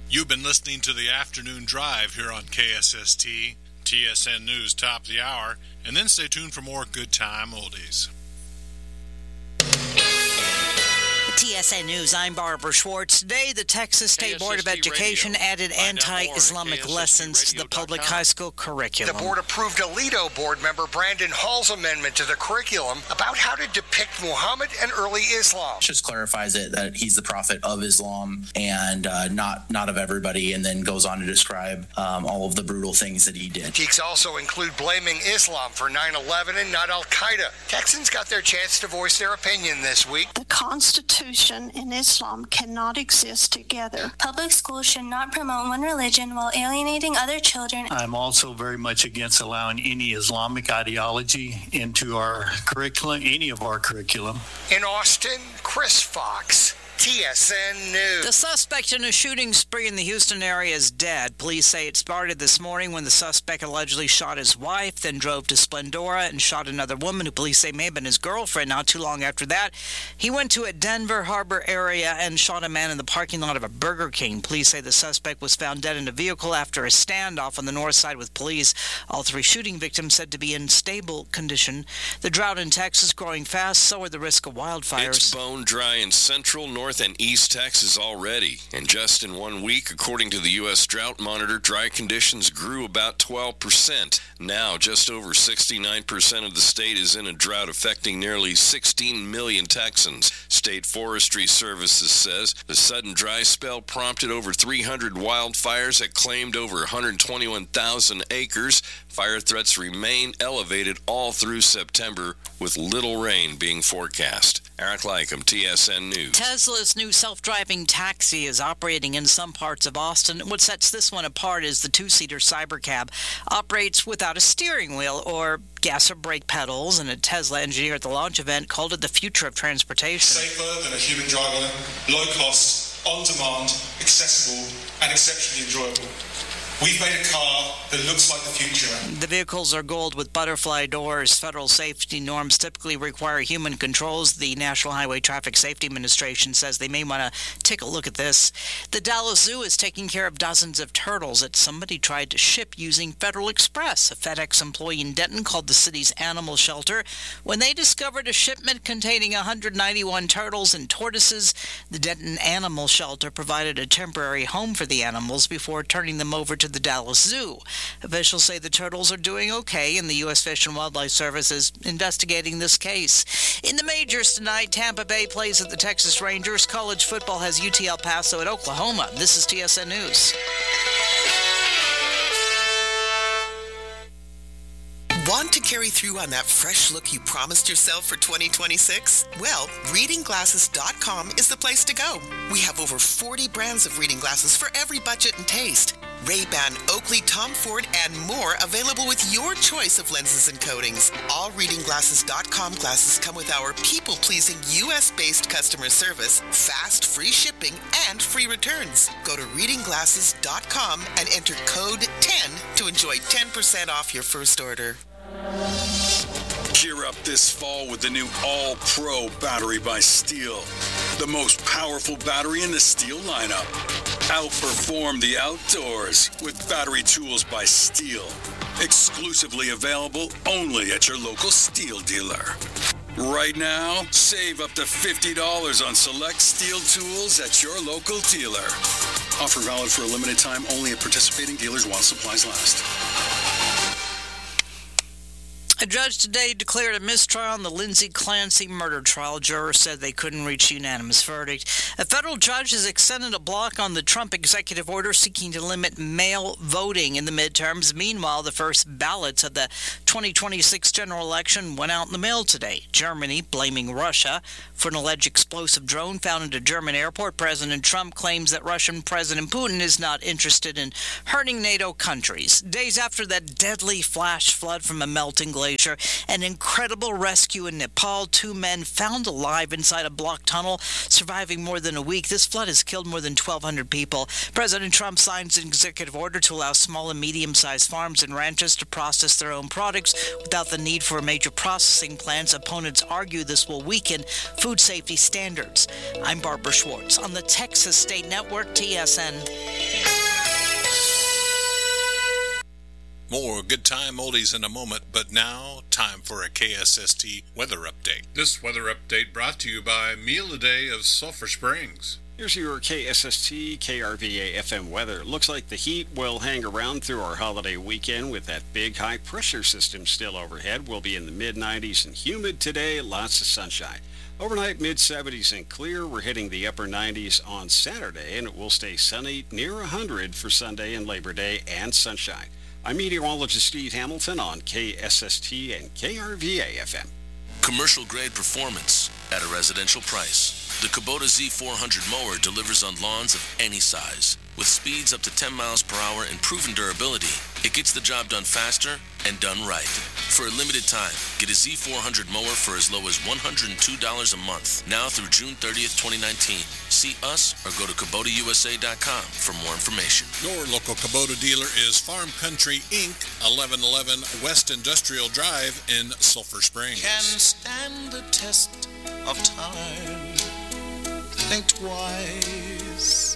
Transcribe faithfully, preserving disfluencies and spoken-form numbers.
You've been listening to the Afternoon Drive here on K S S T, T S N News Top of the Hour, and then stay tuned for more Good Time Oldies. T S N News, I'm Barbara Schwartz. Today, the Texas State Board of Education added anti-Islamic lessons to the public high school curriculum. The board approved Alito board member Brandon Hall's amendment to the curriculum about how to depict Muhammad and early Islam. Just clarifies it that he's the prophet of Islam and uh, not not of everybody, and then goes on to describe um, all of the brutal things that he did. Geeks also include blaming Islam for nine eleven and not Al-Qaeda. Texans got their chance to voice their opinion this week. The Constitution and Islam cannot exist together. Public schools should not promote one religion while alienating other children. I'm also very much against allowing any Islamic ideology into our curriculum, any of our curriculum. In Austin, Chris Fox, T S N News. The suspect in a shooting spree in the Houston area is dead. Police say it started this morning when the suspect allegedly shot his wife, then drove to Splendora and shot another woman who police say may have been his girlfriend. Not too long after that, he went to a Denver Harbor area and shot a man in the parking lot of a Burger King. Police say the suspect was found dead in a vehicle after a standoff on the north side with police. All three shooting victims said to be in stable condition. The drought in Texas growing fast, so are the risk of wildfires. It's bone dry in central, north, and East Texas already. And just in one week, according to the U S Drought Monitor, dry conditions grew about twelve percent. Now, just over sixty-nine percent of the state is in a drought affecting nearly sixteen million Texans. State Forestry Services says the sudden dry spell prompted over three hundred wildfires that claimed over one hundred twenty-one thousand acres. Fire threats remain elevated all through September, with little rain being forecast. Eric Lycum, T S N News. Tesla's new self-driving taxi is operating in some parts of Austin. What sets this one apart is the two-seater Cybercab operates without a steering wheel or gas or brake pedals, and a Tesla engineer at the launch event called it the future of transportation. Safer than a human driver, low cost, on demand, accessible, and exceptionally enjoyable. We've made a car that looks like the future. The vehicles are gold with butterfly doors. Federal safety norms typically require human controls. The National Highway Traffic Safety Administration says they may want to take a look at this. The Dallas Zoo is taking care of dozens of turtles that somebody tried to ship using Federal Express. A FedEx employee in Denton called the city's animal shelter when they discovered a shipment containing one hundred ninety-one turtles and tortoises. The Denton Animal Shelter provided a temporary home for the animals before turning them over to the Dallas Zoo. Officials say the turtles are doing okay, and the U S Fish and Wildlife Service is investigating this case. In the majors tonight, Tampa Bay plays at the Texas Rangers. College football has U T El Paso at Oklahoma. This is T S N News. Want to carry through on that fresh look you promised yourself for twenty twenty-six? Well, reading glasses dot com is the place to go. We have over forty brands of reading glasses for every budget and taste. Ray-Ban, Oakley, Tom Ford, and more available with your choice of lenses and coatings. All reading glasses dot com glasses come with our people-pleasing U S-based customer service, fast, free shipping, and free returns. Go to reading glasses dot com and enter code ten to enjoy ten percent off your first order. Gear up this fall with the new All-Pro battery by Steel. The most powerful battery in the Steel lineup. Outperform the outdoors with battery tools by Steel. Exclusively available only at your local Steel dealer. Right now, save up to fifty dollars on select Steel tools at your local dealer. Offer valid for a limited time only at participating dealers while supplies last. A judge today declared a mistrial on the Lindsay Clancy murder trial. Jurors said they couldn't reach a unanimous verdict. A federal judge has extended a block on the Trump executive order seeking to limit mail voting in the midterms. Meanwhile, the first ballots of the twenty twenty-six general election went out in the mail today. Germany blaming Russia for an alleged explosive drone found at a German airport. President Trump claims that Russian President Putin is not interested in hurting NATO countries. Days after that deadly flash flood from a melting glacier, an incredible rescue in Nepal. Two men found alive inside a blocked tunnel, surviving more than a week. This flood has killed more than twelve hundred people. President Trump signs an executive order to allow small and medium-sized farms and ranches to process their own products without the need for major processing plants. Opponents argue this will weaken food safety standards. I'm Barbara Schwartz on the Texas State Network, T S N. More good time oldies in a moment, but now, time for a K S S T weather update. This weather update brought to you by Meal a Day of Sulphur Springs. Here's your K S S T K R V A F M weather. Looks like the heat will hang around through our holiday weekend with that big high pressure system still overhead. We'll be in the mid nineties and humid today, lots of sunshine. Overnight, mid seventies and clear. We're hitting the upper nineties on Saturday, and it will stay sunny near one hundred for Sunday and Labor Day and sunshine. I'm meteorologist Steve Hamilton on K S S T and K R V A F M. Commercial grade performance at a residential price. The Kubota Z four hundred mower delivers on lawns of any size. With speeds up to ten miles per hour and proven durability, it gets the job done faster and done right. For a limited time, get a Z four hundred mower for as low as one hundred two dollars a month, now through June thirtieth, twenty nineteen. See us or go to Kubota U S A dot com for more information. Your local Kubota dealer is Farm Country Incorporated, eleven eleven West Industrial Drive in Sulphur Springs. Can stand the test of time. Think twice.